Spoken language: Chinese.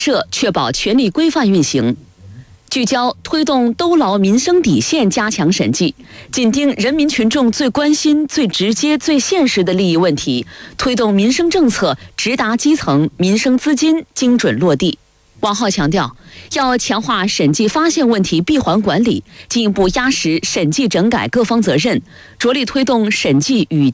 设，确保权力规范运行。聚焦推动兜牢民生底线，加强审计，紧盯人民群众最关心、最直接、最现实的利益问题，推动民生政策直达基层，民生资金精准落地。王浩强调，要强化审计发现问题闭环管理，进一步压实审计整改各方责任，着力推动审计与